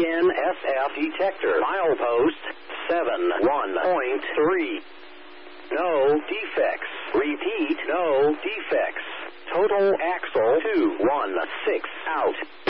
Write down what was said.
BNSF detector. Milepost 71.3. No defects. Repeat, no defects. Total axle 216 out.